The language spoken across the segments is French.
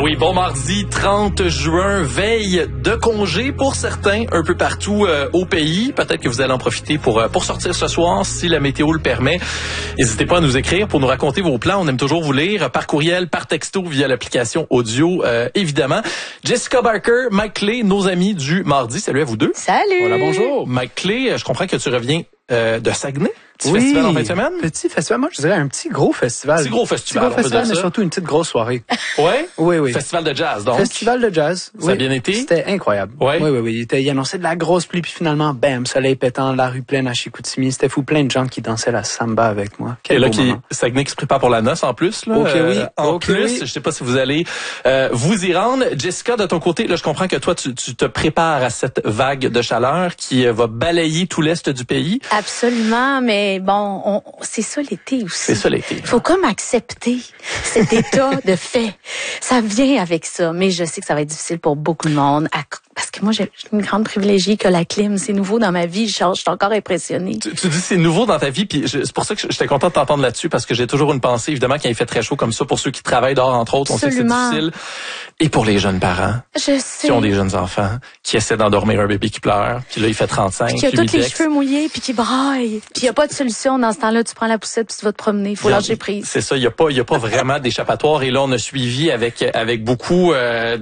oui, bon mardi 30 juin, veille de congé pour certains un peu partout au pays. Peut-être que vous allez en profiter pour sortir ce soir si la météo le permet. N'hésitez pas à nous écrire pour nous raconter vos plans. On aime toujours vous lire par courriel, par texto, via l'application audio, évidemment. Jessica Barker, Mike Clay, nos amis du mardi. Salut à vous deux. Salut. Voilà, bonjour. Mike Clay, je comprends que tu reviens de Saguenay. Petit festival en fin de semaine? Petit festival. Moi, je dirais un petit gros festival. Petit gros festival, mais surtout une petite grosse soirée. Ouais? Oui. Festival de jazz, donc. Festival de jazz. Ça a bien été? C'était incroyable. Ouais. Oui. Il annonçait de la grosse pluie, puis finalement, bam, soleil pétant, la rue pleine à Chicoutimi. C'était fou, plein de gens qui dansaient la samba avec moi. Et là, Saguenay qui se prépare pour la noce en plus, là. En plus, je sais pas si vous allez vous y rendre. Jessica, de ton côté, là, je comprends que toi, tu te prépares à cette vague de chaleur qui va balayer tout l'est du pays. Absolument, mais bon, c'est ça l'été aussi. C'est ça l'été. Il faut comme accepter cet état de fait. Ça vient avec ça, mais je sais que ça va être difficile pour beaucoup de monde. Parce que moi, j'ai une grande privilégiée que la clim. C'est nouveau dans ma vie. Je suis encore impressionnée. Tu dis c'est nouveau dans ta vie, puis c'est pour ça que j'étais content de t'entendre là-dessus, parce que j'ai toujours une pensée, évidemment, quand il fait très chaud comme ça, pour ceux qui travaillent dehors, entre autres. Absolument. On sait que c'est difficile. Et pour les jeunes parents. Je sais. Qui ont des jeunes enfants, qui essaient d'endormir un bébé qui pleure, puis là, il fait 35. Puis qui a tous les cheveux mouillés, puis qui braille. Puis il n'y a pas de solution dans ce temps-là. Tu prends la poussette, puis tu vas te promener. Il faut lâcher prise. C'est ça. Il y a pas vraiment d'échappatoire. Et là, on a suivi avec beaucoup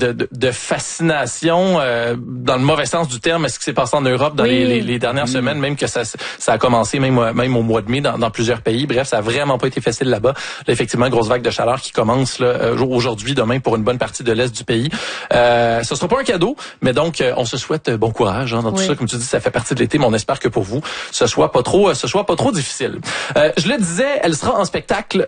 de fascination, dans le mauvais sens du terme, ce qui s'est passé en Europe dans les dernières semaines, même que ça a commencé même au mois de mai dans plusieurs pays. Bref, ça a vraiment pas été facile là-bas. Là, effectivement, grosse vague de chaleur qui commence là aujourd'hui, demain pour une bonne partie de l'est du pays. Ce sera pas un cadeau, mais donc on se souhaite bon courage dans tout ça. Comme tu dis, ça fait partie de l'été, mais on espère que pour vous, ce soit pas trop difficile. Je le disais, elle sera en spectacle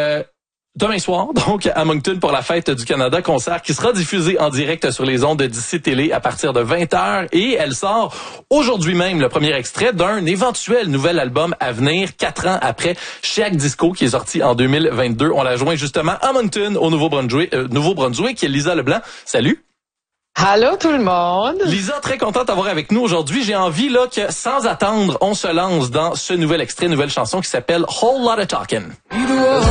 demain soir, donc à Moncton pour la Fête du Canada, concert qui sera diffusé en direct sur les ondes d'ici Télé à partir de 20h, et elle sort aujourd'hui même le premier extrait d'un éventuel nouvel album à venir 4 ans après Chiac Disco qui est sorti en 2022. On l'a joint justement à Moncton au Nouveau-Brunswick, qui est Lisa Leblanc. Salut. Allô tout le monde. Lisa, très contente d'avoir avec nous aujourd'hui. J'ai envie là que sans attendre, on se lance dans ce nouvel extrait, nouvelle chanson qui s'appelle Whole Lotta Talkin'.